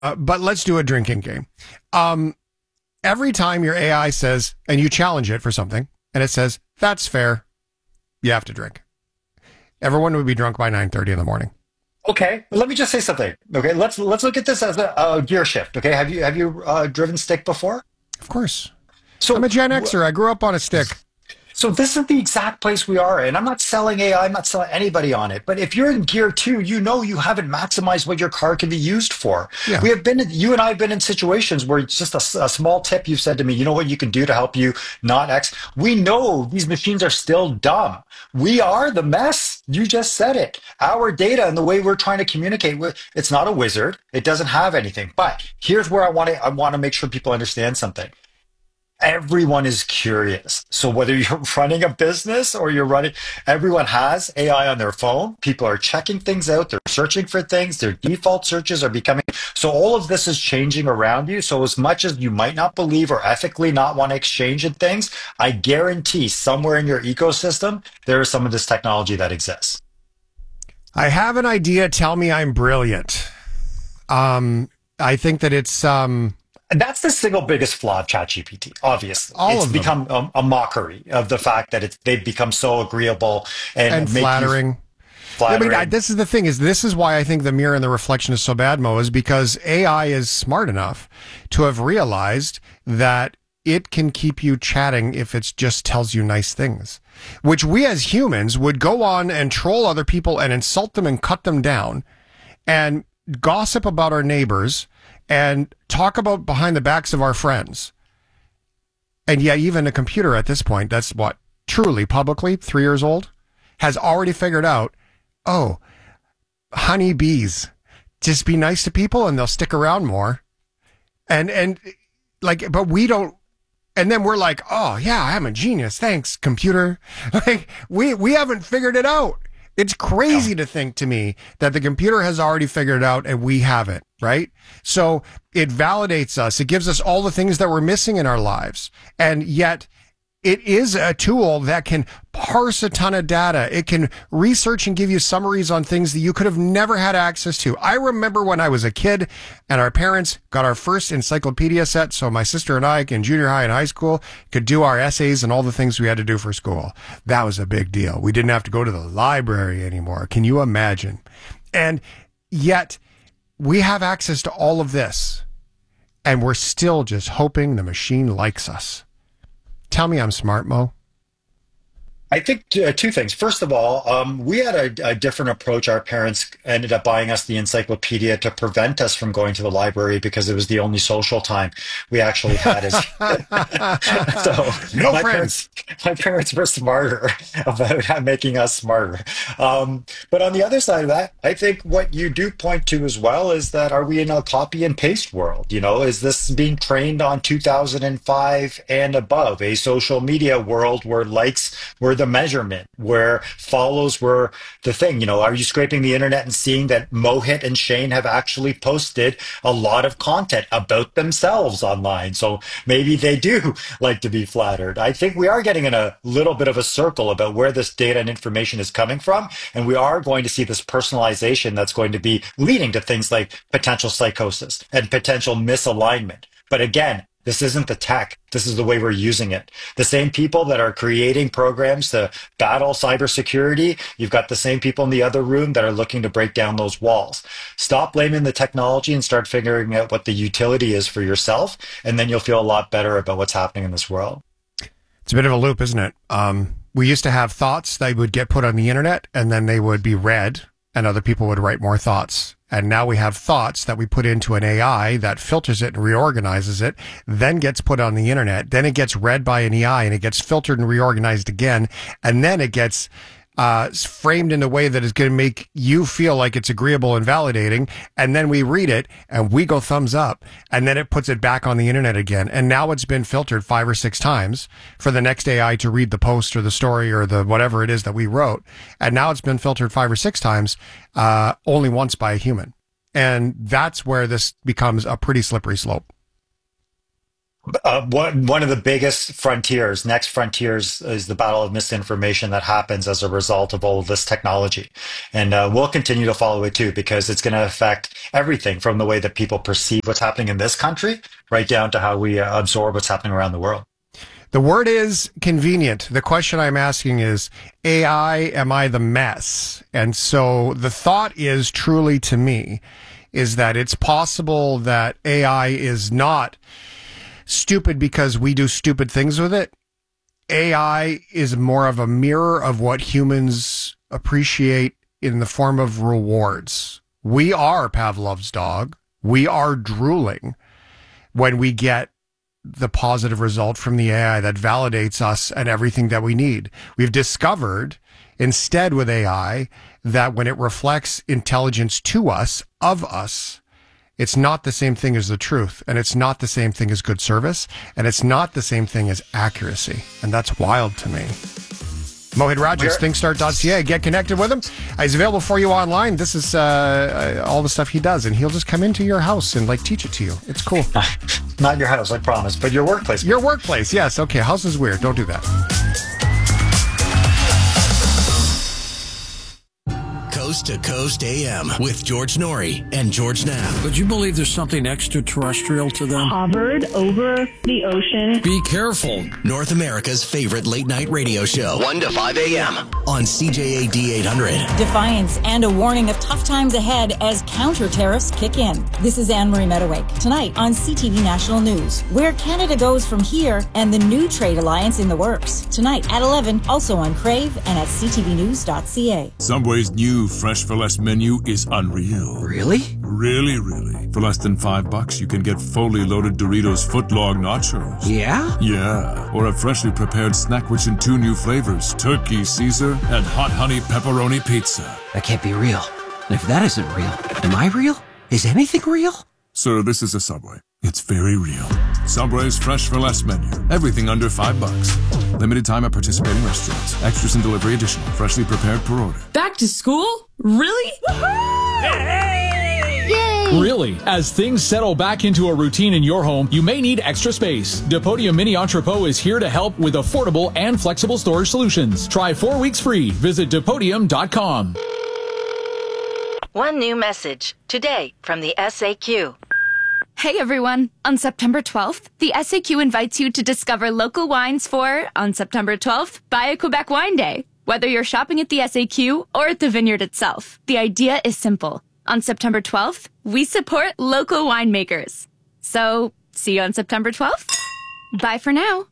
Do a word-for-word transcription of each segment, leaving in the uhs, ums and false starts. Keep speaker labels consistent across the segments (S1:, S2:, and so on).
S1: Uh, but let's do a drinking game. Um, every time your A I says, and you challenge it for something, and it says, that's fair, you have to drink. Everyone would be drunk by nine thirty in the morning.
S2: Okay, let me just say something. Okay, let's let's look at this as a, a gear shift. Okay, have you have you uh, driven stick before?
S1: Of course. I'm
S2: So
S1: a Gen Xer. I grew up on a stick.
S2: So this is the exact place we are in. I'm not selling A I, I'm not selling anybody on it. But if you're in gear two, you know you haven't maximized what your car can be used for.
S1: Yeah.
S2: We have been, you and I have been in situations where it's just a, a small tip you've said to me, you know what you can do to help you not X. We know these machines are still dumb. We are the mess. You just said it. Our data and the way we're trying to communicate with, it's not a wizard. It doesn't have anything. But here's where I want to, I want to make sure people understand something. Everyone is curious. So whether you're running a business or you're running, everyone has A I on their phone. People are checking things out. They're searching for things. Their default searches are becoming, so all of this is changing around you. So as much as you might not believe or ethically not want to exchange in things, I guarantee somewhere in your ecosystem, there is some of this technology that exists.
S1: I have an idea. Tell me I'm brilliant. Um, I think that it's, um,
S2: And that's the single biggest flaw of ChatGPT, obviously.
S1: All
S2: it's
S1: of them.
S2: become a, a mockery of the fact that it's, they've become so agreeable and,
S1: and
S2: make
S1: flattering.
S2: You flattering.
S1: I mean, I, this is the thing, is this is why I think the mirror and the reflection is so bad, Mo, is because A I is smart enough to have realized that it can keep you chatting if it just tells you nice things, which we as humans would go on and troll other people and insult them and cut them down and gossip about our neighbors and talk about behind the backs of our friends. And yeah, even a computer at this point, that's what, truly publicly three years old, has already figured out, oh, honeybees, just be nice to people and they'll stick around more. And, and like, but we don't, and then we're like, oh yeah, I'm a genius. Thanks, computer. Like, we, we haven't figured it out. It's crazy to think to me that the computer has already figured it out and we haven't, right? So it validates us. It gives us all the things that we're missing in our lives. And yet it is a tool that can parse a ton of data. It can research and give you summaries on things that you could have never had access to. I remember when I was a kid and our parents got our first encyclopedia set. So my sister and I in junior high and high school could do our essays and all the things we had to do for school. That was a big deal. We didn't have to go to the library anymore. Can you imagine? And yet we have access to all of this and we're still just hoping the machine likes us. Tell me I'm smart, Mo.
S2: I think uh, two things. First of all, um, we had a, a different approach. Our parents ended up buying us the encyclopedia to prevent us from going to the library because it was the only social time we actually had. As so
S1: no
S2: my
S1: friends.
S2: parents, my parents were smarter about making us smarter. Um, but on the other side of that, I think what you do point to as well is that are we in a copy and paste world? You know, is this being trained on two thousand five and above, a social media world where likes were the measurement, where follows were the thing? You know, are you scraping the internet and seeing that Mohit and Shane have actually posted a lot of content about themselves online? So maybe they do like to be flattered. I think we are getting in a little bit of a circle about where this data and information is coming from. And we are going to see this personalization that's going to be leading to things like potential psychosis and potential misalignment. But again, this isn't the tech. This is the way we're using it. The same people that are creating programs to battle cybersecurity, you've got the same people in the other room that are looking to break down those walls. Stop blaming the technology and start figuring out what the utility is for yourself, and then you'll feel a lot better about what's happening in this world.
S1: It's a bit of a loop, isn't it? Um, we used to have thoughts that would get put on the internet, and then they would be read, and other people would write more thoughts. And now we have thoughts that we put into an A I that filters it and reorganizes it, then gets put on the internet. Then it gets read by an A I and it gets filtered and reorganized again. And then it gets uh, framed in a way that is going to make you feel like it's agreeable and validating. And then we read it and we go thumbs up. And then it puts it back on the internet again. And now it's been filtered five or six times for the next A I to read the post or the story or the whatever it is that we wrote. And now it's been filtered five or six times, uh, only once by a human. And that's where this becomes a pretty slippery slope.
S2: Uh, one one of the biggest frontiers, next frontiers, is the battle of misinformation that happens as a result of all of this technology, and uh, we'll continue to follow it too because it's going to affect everything from the way that people perceive what's happening in this country, right down to how we uh, absorb what's happening around the world.
S1: The word is convenient. The question I'm asking is, A I, am I the mess? And so the thought is truly to me is that it's possible that A I is not stupid because we do stupid things with it. A I is more of a mirror of what humans appreciate in the form of rewards. We are Pavlov's dog. We are drooling when we get the positive result from the A I that validates us and everything that we need. We've discovered instead with A I that when it reflects intelligence to us, of us, it's not the same thing as the truth, and it's not the same thing as good service, and it's not the same thing as accuracy. And that's wild to me. Mohit Rajas, thinkstart dot c a. Get connected with him. He's available for you online. This is uh, all the stuff he does, and he'll just come into your house and like teach it to you. It's cool.
S2: Not your house, I promise, but your workplace.
S1: Your workplace, yes. Okay, house is weird. Don't do that.
S3: Coast to Coast A M with George Norrie and George Knapp.
S4: Would you believe there's something extraterrestrial to them?
S5: Hovered over the ocean.
S4: Be careful.
S3: North America's favorite late night radio show. one to five A M on C J A D eight hundred.
S6: Defiance and a warning of tough times ahead as counter tariffs kick in. This is Anne-Marie Meadowake. Tonight on C T V National News, where Canada goes from here and the new trade alliance in the works. Tonight at eleven, also on Crave and at c t v news dot c a.
S7: Subway's new Fresh for Less menu is unreal.
S4: Really?
S7: Really, really. For less than five bucks, you can get fully loaded Doritos footlong nachos.
S4: Yeah?
S7: Yeah. Or a freshly prepared snack rich in two new flavors, Turkey Caesar and Hot Honey Pepperoni Pizza.
S4: That can't be real. And if that isn't real, am I real? Is anything real?
S7: Sir, this is a Subway. It's very real. Subway's Fresh for Less menu. Everything under five bucks. Limited time at participating restaurants. Extras and delivery additional. Freshly prepared per order.
S8: Back to school? Really? Yay!
S9: Really, as things settle back into a routine in your home, you may need extra space. Depodium Mini Entrepot is here to help with affordable and flexible storage solutions. Try four weeks free. Visit depodium dot com.
S10: One new message today from the S A Q.
S11: Hey everyone! On September twelfth, the S A Q invites you to discover local wines for, on September twelfth, Buy a Quebec Wine Day. Whether you're shopping at the S A Q or at the vineyard itself, the idea is simple. On September twelfth, we support local winemakers. So, see you on September twelfth. Bye for now.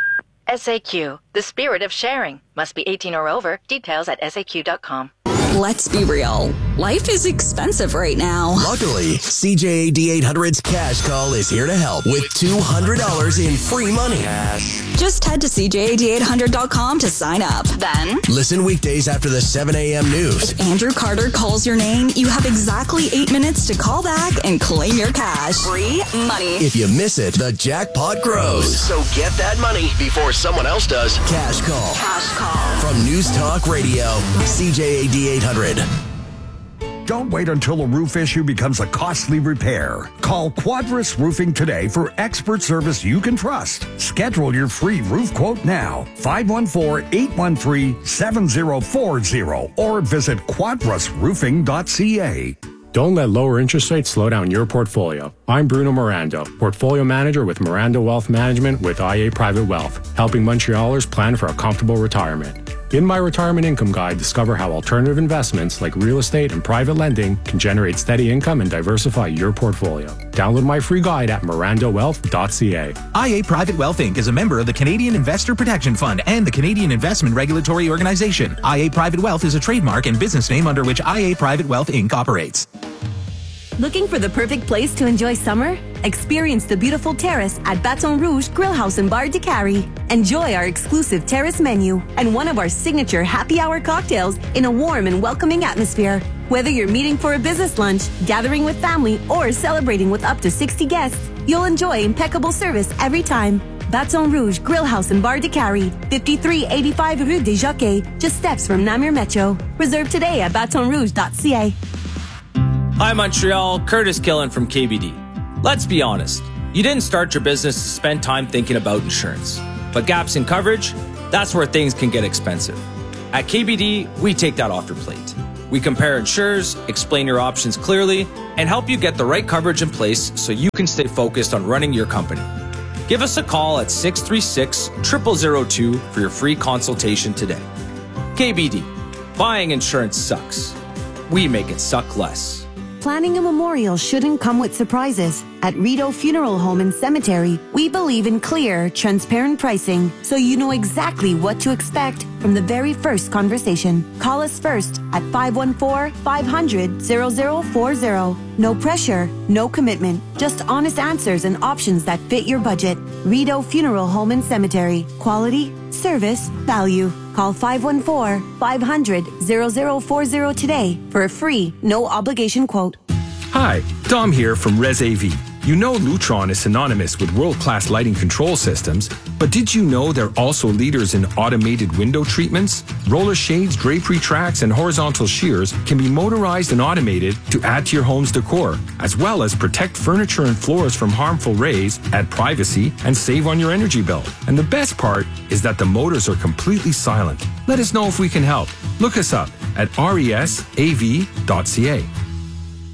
S10: S A Q, the spirit of sharing. Must be eighteen or over. Details at s a q dot com.
S12: Let's be real. Life is expensive right now.
S3: Luckily, C J A D eight hundred's Cash Call is here to help with two hundred dollars in free money. Cash.
S12: Just head to c j a d eight hundred dot com to sign up. Then,
S3: listen weekdays after the seven a m news.
S12: If Andrew Carter calls your name, you have exactly eight minutes to call back and claim your cash. Free money.
S3: If you miss it, the jackpot grows. So get that money before someone else does. Cash Call.
S12: Cash Call.
S3: From News Talk Radio, C J A D eight hundred.
S13: Don't wait until a roof issue becomes a costly repair. Call Quadris Roofing today for expert service you can trust. Schedule your free roof quote now. five one four, eight one three, seven zero four zero or visit quadris roofing dot c a.
S14: Don't let lower interest rates slow down your portfolio. I'm Bruno Miranda, Portfolio Manager with Miranda Wealth Management with I A Private Wealth, helping Montrealers plan for a comfortable retirement. In my retirement income guide, discover how alternative investments like real estate and private lending can generate steady income and diversify your portfolio. Download my free guide at miranda wealth dot c a.
S15: I A Private Wealth Incorporated is a member of the Canadian Investor Protection Fund and the Canadian Investment Regulatory Organization. I A Private Wealth is a trademark and business name under which I A Private Wealth Incorporated operates.
S16: Looking for the perfect place to enjoy summer? Experience the beautiful terrace at Baton Rouge Grill House and Bar de Carrie. Enjoy our exclusive terrace menu and one of our signature happy hour cocktails in a warm and welcoming atmosphere. Whether you're meeting for a business lunch, gathering with family, or celebrating with up to sixty guests, you'll enjoy impeccable service every time. Baton Rouge Grill House and Bar de Carrie, fifty-three eighty-five Rue des Jockeys, just steps from Namur Metro. Reserve today at baton rouge dot c a.
S17: Hi Montreal, Curtis Killen from K B D. Let's be honest, You didn't start your business to spend time thinking about insurance. But gaps in coverage, that's where things can get expensive. At K B D, we take that off your plate. We compare insurers, explain your options clearly, and help you get the right coverage in place so you can stay focused on running your company. Give us a call at six three six, zero zero zero two for your free consultation today. K B D, buying insurance sucks. We make it suck less.
S16: Planning a memorial shouldn't come with surprises. At Rideau Funeral Home and Cemetery, we believe in clear, transparent pricing so you know exactly what to expect from the very first conversation. Call us first at five one four, five hundred, zero zero four zero. No pressure, no commitment, just honest answers and options that fit your budget. Rideau Funeral Home and Cemetery. Quality, service, value. Call five one four, five hundred, zero zero four zero today for a free, no obligation quote.
S18: Hi, Dom here from Res A V. You know Lutron is synonymous with world-class lighting control systems, but did you know they're also leaders in automated window treatments? Roller shades, drapery tracks, and horizontal shears can be motorized and automated to add to your home's decor, as well as protect furniture and floors from harmful rays, add privacy, and save on your energy bill. And the best part is that the motors are completely silent. Let us know if we can help. Look us up at resav dot c a.